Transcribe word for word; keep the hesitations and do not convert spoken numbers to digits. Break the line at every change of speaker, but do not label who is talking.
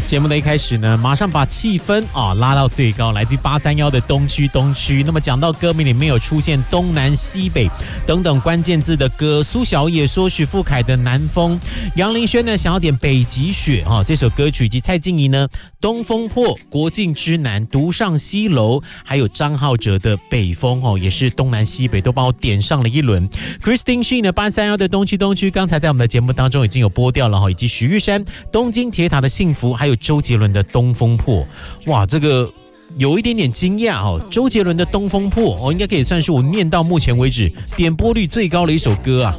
节目的一开始呢，马上把气氛啊拉到最高，来自八三一的东区东区。那么讲到歌名里面有出现东南西北等等关键字的歌，苏小野说许富凯的南风，杨林轩呢想要点北极雪啊这首歌曲，以及蔡静怡呢东风破、国境之南、独上西楼，还有张浩哲的北风哦，也是东南西北都帮我点上了一轮。Christine Shi 呢八三一的东区东区，刚才在我们的节目当中已经有播掉了哈，以及许玉山东京铁塔的幸福，还有周杰伦的东风破。哇，这个有一点点惊讶哦，周杰伦的东风破哦，应该可以算是我念到目前为止点播率最高的一首歌啊。